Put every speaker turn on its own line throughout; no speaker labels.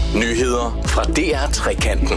Nyheder fra DR Trekanten.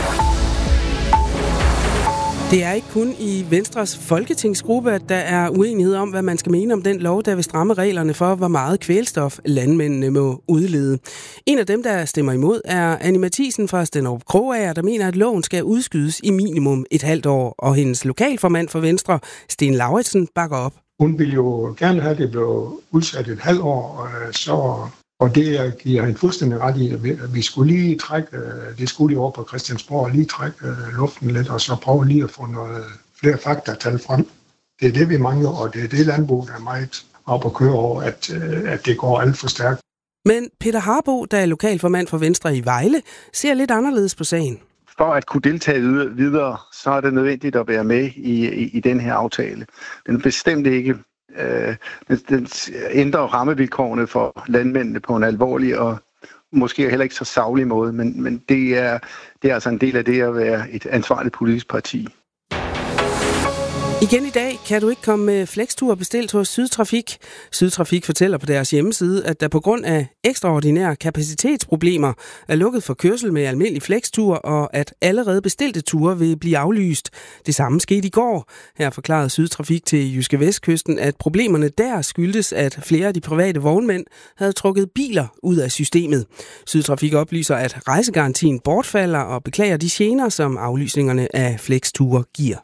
Det er ikke kun i Venstres folketingsgruppe, at der er uenighed om, hvad man skal mene om den lov, der vil stramme reglerne for, hvor meget kvælstof landmændene må udlede. En af dem, der stemmer imod, er Annie Matthiesen fra Stenderup Krogager, der mener, at loven skal udskydes i minimum et halvt år, og hendes lokalformand for Venstre, Sten Lauritsen, bakker op.
Hun vil jo gerne have, at det blev udsat et halvt år, og det giver hende fuldstændig ret i, at vi skulle lige trække, det skulle lige over på Christiansborg, lige trække luften lidt, og så prøve lige at få noget flere faktatal frem. Det er det, vi mangler, og det er det landbrug, der er meget op at køre over, at det går alt for stærkt.
Men Peter Harbo, der er lokalformand for Venstre i Vejle, ser lidt anderledes på sagen.
For at kunne deltage videre, så er det nødvendigt at være med i den her aftale. Den bestemt ikke den ændrer rammevilkårene for landmændene på en alvorlig og måske heller ikke så saglig måde, men det er altså en del af det at være et ansvarligt politisk parti.
Igen i dag kan du ikke komme med flextur bestilt hos Sydtrafik. Sydtrafik fortæller på deres hjemmeside, at der på grund af ekstraordinære kapacitetsproblemer er lukket for kørsel med almindelig flextur, og at allerede bestilte ture vil blive aflyst. Det samme skete i går. Her forklarede Sydtrafik til Jyske Vestkysten, at problemerne der skyldtes, at flere af de private vognmænd havde trukket biler ud af systemet. Sydtrafik oplyser, at rejsegarantien bortfalder og beklager de gener, som aflysningerne af flexture giver.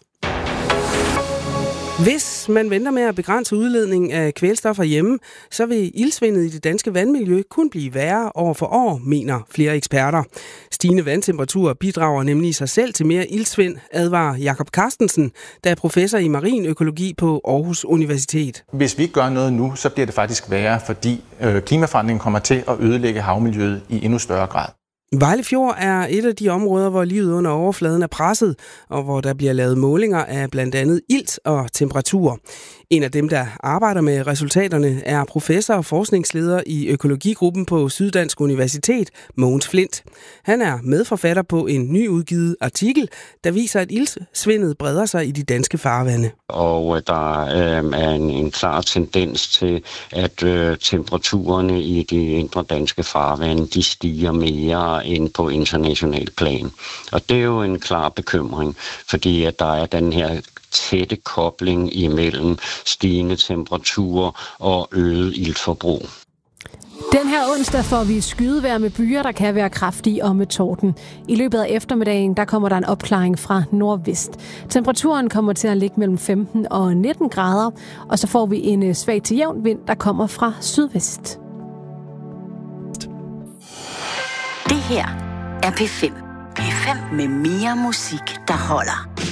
Hvis man venter med at begrænse udledningen af kvælstoffer hjemme, så vil iltsvindet i det danske vandmiljø kun blive værre år for år, mener flere eksperter. Stigende vandtemperaturer bidrager nemlig i sig selv til mere iltsvind, advarer Jakob Carstensen, der er professor i marin økologi på Aarhus Universitet.
Hvis vi ikke gør noget nu, så bliver det faktisk værre, fordi klimaforandringen kommer til at ødelægge havmiljøet i endnu større grad.
Vejle Fjord er et af de områder, hvor livet under overfladen er presset, og hvor der bliver lavet målinger af blandt andet ilt og temperatur. En af dem, der arbejder med resultaterne, er professor og forskningsleder i økologigruppen på Syddansk Universitet, Mogens Flint. Han er medforfatter på en nyudgivet artikel, der viser, at iltsvindet breder sig i de danske farvande.
Og der er en klar tendens til, at temperaturerne i de indre danske farvande, de stiger mere end på international plan. Og det er jo en klar bekymring, fordi at der er den her tætte kobling imellem stigende temperaturer og øget iltforbrug.
Den her onsdag får vi skydevejr med byer, der kan være kraftige og med torden. I løbet af eftermiddagen, der kommer der en opklaring fra nordvest. Temperaturen kommer til at ligge mellem 15 og 19 grader, og så får vi en svag til jævn vind, der kommer fra sydvest.
Det her er P5. P5 med mere musik, der holder.